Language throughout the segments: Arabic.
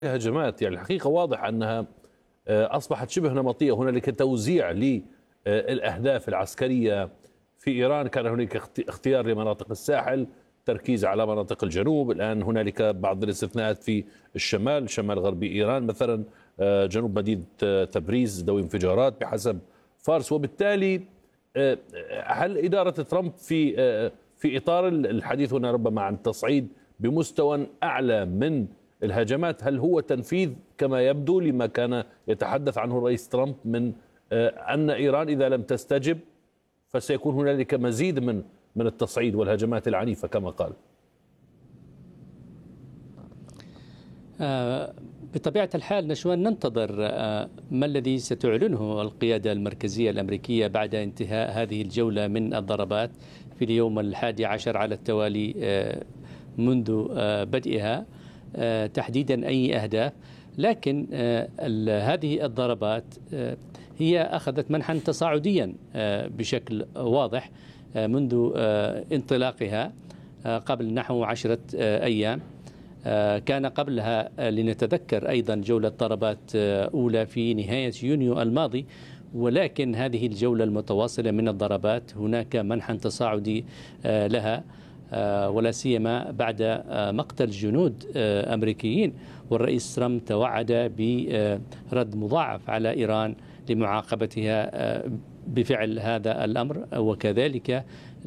هجمات، يعني الحقيقة واضح أنها أصبحت شبه نمطية. هنالك توزيع للأهداف العسكرية في إيران. كان هناك اختيار لمناطق الساحل، تركيز على مناطق الجنوب. الآن هنالك بعض الاستثناءات في شمال غربي إيران، مثلا جنوب مدينة تبريز ذوي انفجارات بحسب فارس. وبالتالي هل إدارة ترامب في إطار الحديث هنا ربما عن تصعيد بمستوى أعلى من الهجمات، هل هو تنفيذ كما يبدو لما كان يتحدث عنه الرئيس ترامب من أن إيران إذا لم تستجب فسيكون هنالك مزيد من التصعيد والهجمات العنيفة كما قال؟ بطبيعة الحال نشوان ننتظر ما الذي ستعلنه القيادة المركزية الأمريكية بعد انتهاء هذه الجولة من الضربات في اليوم 11 على التوالي منذ بدئها، تحديدا أي أهداف. لكن هذه الضربات هي أخذت منحا تصاعديا بشكل واضح منذ انطلاقها قبل نحو 10 أيام. كان قبلها لنتذكر أيضا جولة ضربات أولى في نهاية يونيو الماضي، ولكن هذه الجولة المتواصلة من الضربات هناك منحا تصاعدي لها، ولا سيما بعد مقتل جنود أمريكيين. والرئيس ترامب توعد برد مضاعف على إيران لمعاقبتها بفعل هذا الأمر، وكذلك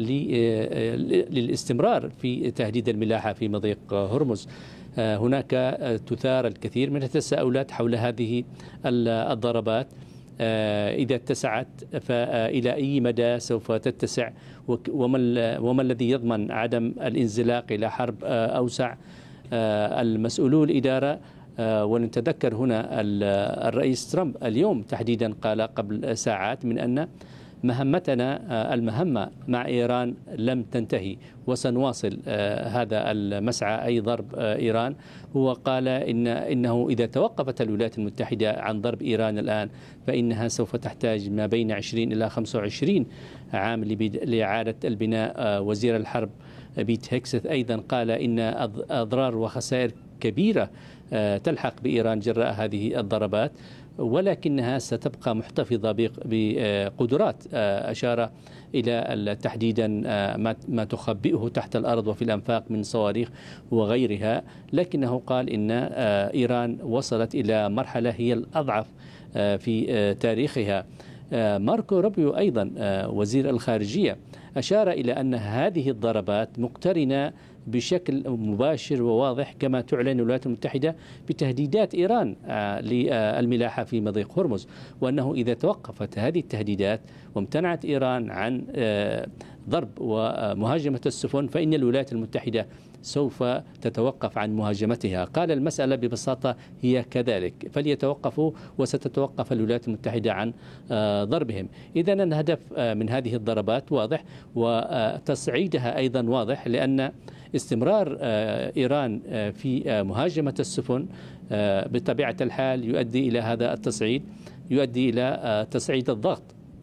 للاستمرار في تهديد الملاحة في مضيق هرمز. هناك تثار الكثير من التساؤلات حول هذه الضربات، إذا اتسعت فإلى أي مدى سوف تتسع، وما الذي يضمن عدم الانزلاق إلى حرب أوسع. المسؤولو الإدارة، ونتذكر هنا الرئيس ترامب اليوم تحديدا قال قبل ساعات من أن مهمتنا المهمة مع إيران لم تنتهي وسنواصل هذا المسعى، أي ضرب إيران. هو قال إنه إذا توقفت الولايات المتحدة عن ضرب إيران الآن فإنها سوف تحتاج ما بين 20 إلى 25 عام لإعادة البناء. وزير الحرب بيت هيكسث أيضا قال إن أضرار وخسائر كبيرة تلحق بإيران جراء هذه الضربات، ولكنها ستبقى محتفظة بقدرات. أشار إلى تحديدا ما تخبئه تحت الأرض وفي الأنفاق من صواريخ وغيرها، لكنه قال إن إيران وصلت إلى مرحلة هي الأضعف في تاريخها. ماركو روبيو أيضا وزير الخارجية أشار إلى أن هذه الضربات مقترنة بشكل مباشر وواضح كما تعلن الولايات المتحدة بتهديدات إيران للملاحة في مضيق هرمز، وأنه إذا توقفت هذه التهديدات وامتنعت إيران عن ضرب ومهاجمة السفن فإن الولايات المتحدة سوف تتوقف عن مهاجمتها. قال المسألة ببساطة هي كذلك، فليتوقفوا وستتوقف الولايات المتحدة عن ضربهم. إذن الهدف من هذه الضربات واضح، وتصعيدها أيضا واضح، لأن استمرار إيران في مهاجمة السفن بطبيعة الحال يؤدي إلى هذا التصعيد، يؤدي إلى تصعيد الضغط.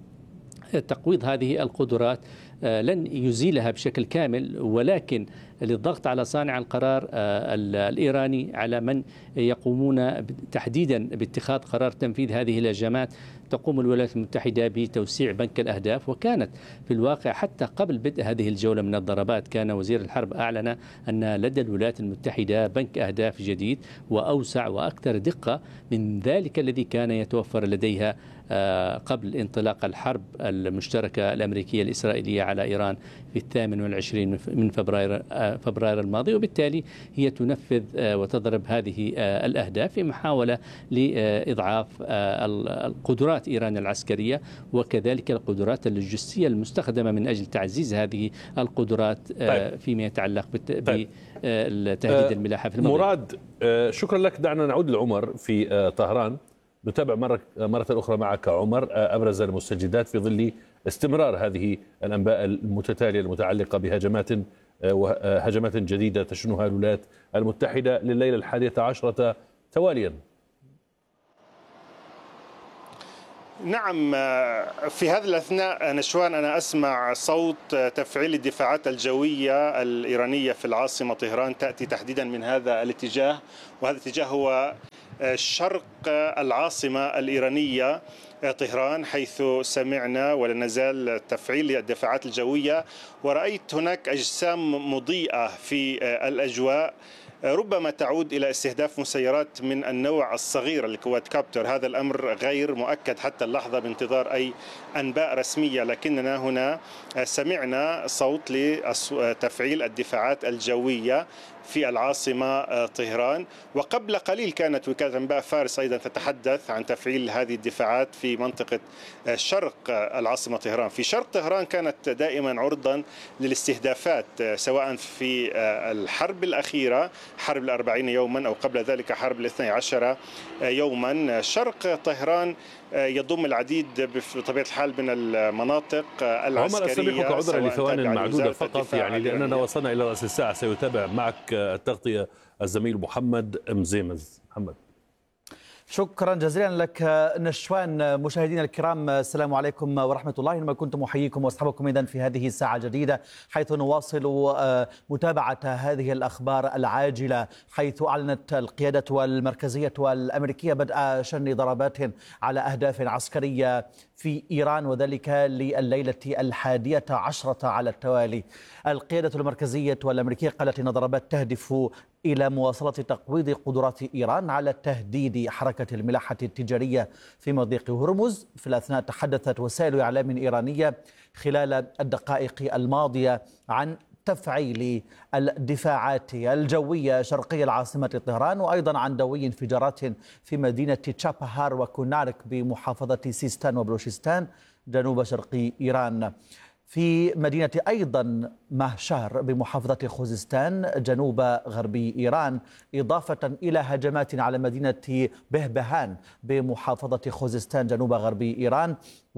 تقويض هذه القدرات لن يزيلها بشكل كامل، ولكن للضغط على صانع القرار الإيراني على من يقومون تحديدا باتخاذ قرار تنفيذ هذه الهجمات. تقوم الولايات المتحدة بتوسيع بنك الأهداف، وكانت في الواقع حتى قبل بدء هذه الجولة من الضربات كان وزير الحرب أعلن أن لدى الولايات المتحدة بنك أهداف جديد وأوسع وأكثر دقة من ذلك الذي كان يتوفر لديها قبل انطلاق الحرب المشتركة الأمريكية الإسرائيلية على إيران في 28 من فبراير الماضي. وبالتالي هي تنفذ وتضرب هذه الأهداف في محاولة لإضعاف القدرات إيران العسكرية، وكذلك القدرات اللوجستية المستخدمة من أجل تعزيز هذه القدرات فيما يتعلق بتهديد الملاحة في المنطقة. مراد، شكرا لك. دعنا نعود لعمر في طهران، نتابع مرة أخرى معك عمر أبرز المستجدات في ظل استمرار هذه الأنباء المتتالية المتعلقة بهجمات جديدة تشنها الولايات المتحدة لليلة 11 تواليا. نعم، في هذه الأثناء نشوان أنا أسمع صوت تفعيل الدفاعات الجوية الإيرانية في العاصمة طهران تأتي تحديدا من هذا الاتجاه، وهذا الاتجاه هو شرق العاصمة الإيرانية طهران، حيث سمعنا ولا نزال تفعيل الدفاعات الجوية، ورأيت هناك أجسام مضيئة في الأجواء ربما تعود إلى استهداف مسيرات من النوع الصغير الكوادكوبتر. هذا الأمر غير مؤكد حتى اللحظة بانتظار أي أنباء رسمية، لكننا هنا سمعنا صوت لتفعيل الدفاعات الجوية في العاصمة طهران. وقبل قليل كانت وكالة أنباء فارس أيضا تتحدث عن تفعيل هذه الدفاعات في منطقة شرق العاصمة طهران. في شرق طهران كانت دائما عرضا للاستهدافات، سواء في الحرب الأخيرة حرب 40 يوما أو قبل ذلك حرب 12 يوما. شرق طهران يضم العديد بطبيعة الحال من المناطق العسكرية. عمر، أستمعك عذرا لثوان معدودة فقط، يعني لأننا وصلنا إلى رأس الساعة. سيتابع معك التغطية الزميل محمد مزيمز. محمد، شكرا جزيلا لك نشوان. مشاهدينا الكرام، السلام عليكم ورحمة الله. إنما كنت محييكم واصحبكم إذن في هذه الساعة الجديدة، حيث نواصل متابعة هذه الأخبار العاجلة، حيث أعلنت القيادة والمركزية الأمريكية بدء شن ضربات على أهداف عسكرية في إيران، وذلك لليلة 11 على التوالي. القيادة المركزية والأمريكية قالت إن ضربات تهدف إلى مواصلة تقويض قدرات إيران على تهديد حركة الملاحة التجارية في مضيق هرمز. في الأثناء تحدثت وسائل إعلام إيرانية خلال الدقائق الماضية عن تفعيل الدفاعات الجوية شرقي العاصمة طهران، وأيضا عن دوي انفجارات في مدينة تشابهار وكونارك بمحافظة سيستان وبلوشستان جنوب شرقي إيران. في مدينة أيضا مهشهر بمحافظة خوزستان جنوب غربي إيران، إضافة إلى هجمات على مدينة بهبهان بمحافظة خوزستان جنوب غربي إيران،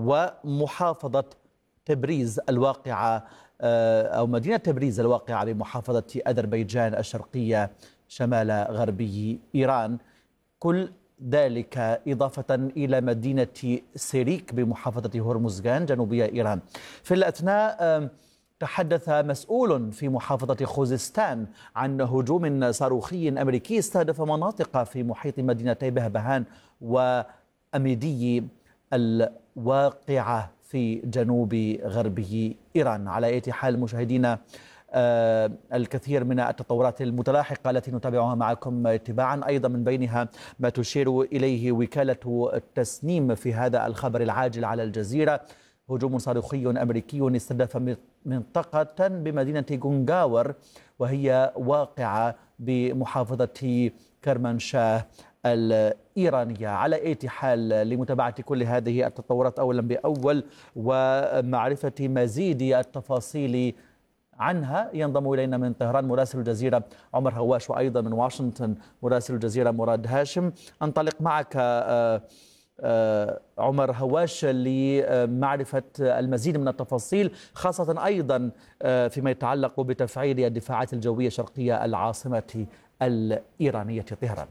ومحافظة تبريز الواقعة أو مدينة تبريز الواقعة بمحافظة أذربيجان الشرقية شمال غربي إيران. كل ذلك إضافة إلى مدينة سيريك بمحافظة هرمزغان جنوبية إيران. في الأثناء تحدث مسؤول في محافظة خوزستان عن هجوم صاروخي أمريكي استهدف مناطق في محيط مدينتي بهبهان وأميدي الواقعة في جنوب غربي إيران. على أي حال مشاهدينا، الكثير من التطورات المتلاحقة التي نتابعها معكم تباعا، أيضا من بينها ما تشير إليه وكالة التسنيم في هذا الخبر العاجل على الجزيرة: هجوم صاروخي أمريكي استهدف منطقة بمدينة جونغاور وهي واقعة بمحافظة كرمانشاه الإيرانية. على أي حال، لمتابعة كل هذه التطورات أولا بأول ومعرفة مزيد التفاصيل عنها، ينضم إلينا من طهران مراسل الجزيرة عمر هواش، وأيضا من واشنطن مراسل الجزيرة مراد هاشم. أنطلق معك عمر هواش لمعرفة المزيد من التفاصيل، خاصة أيضا فيما يتعلق بتفعيل الدفاعات الجوية شرقية العاصمة الإيرانية طهران.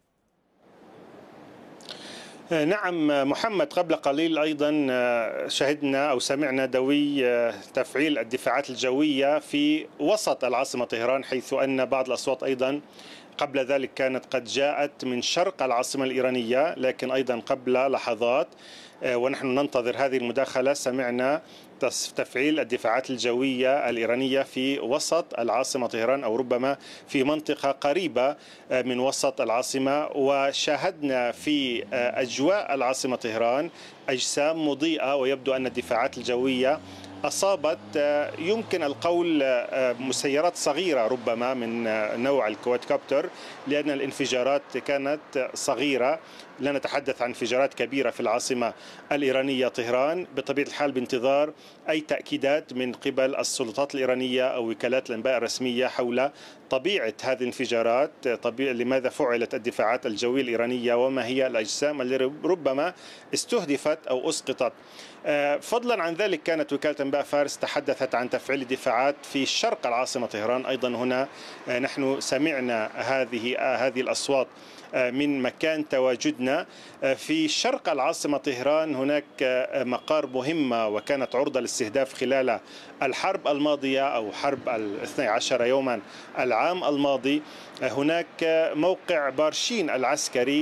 نعم محمد، قبل قليل أيضا شهدنا أو سمعنا دوي تفعيل الدفاعات الجوية في وسط العاصمة طهران، حيث أن بعض الأصوات أيضا قبل ذلك كانت قد جاءت من شرق العاصمة الإيرانية، لكن أيضا قبل لحظات ونحن ننتظر هذه المداخلة سمعنا تفعيل الدفاعات الجوية الإيرانية في وسط العاصمة طهران، أو ربما في منطقة قريبة من وسط العاصمة. وشاهدنا في أجواء العاصمة طهران أجسام مضيئة، ويبدو أن الدفاعات الجوية أصابت يمكن القول مسيرات صغيرة ربما من نوع الكوادكوبتر، لأن الانفجارات كانت صغيرة. لا نتحدث عن انفجارات كبيرة في العاصمة الإيرانية طهران، بطبيعة الحال بانتظار أي تأكيدات من قبل السلطات الإيرانية أو وكالات الأنباء الرسمية حول طبيعة هذه الانفجارات، لماذا فعلت الدفاعات الجوية الإيرانية، وما هي الأجسام اللي ربما استهدفت أو أسقطت. فضلا عن ذلك، كانت وكالة أنباء فارس تحدثت عن تفعيل الدفاعات في شرق العاصمة طهران. أيضا هنا نحن سمعنا هذه الأصوات من مكان تواجدنا هنا في شرق العاصمة طهران هناك مقار مهمة وكانت عرضة للاستهداف خلال الحرب الماضية أو حرب 12 يوما العام الماضي. هناك موقع بارشين العسكري